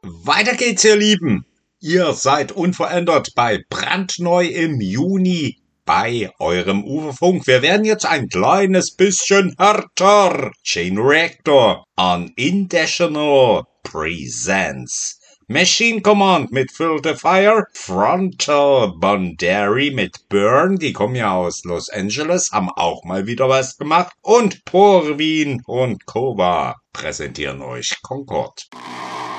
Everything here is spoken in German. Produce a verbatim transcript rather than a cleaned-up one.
Weiter geht's, ihr Lieben. Ihr seid unverändert bei brandneu im Juni bei eurem Uferfunk. Wir werden jetzt ein kleines bisschen härter. Chain Reactor Unintentional Presents Machine Command mit Fill the Fire, Frontal Boundary mit Burn, die kommen ja aus Los Angeles, haben auch mal wieder was gemacht, und Porwin und Kova präsentieren euch Concord.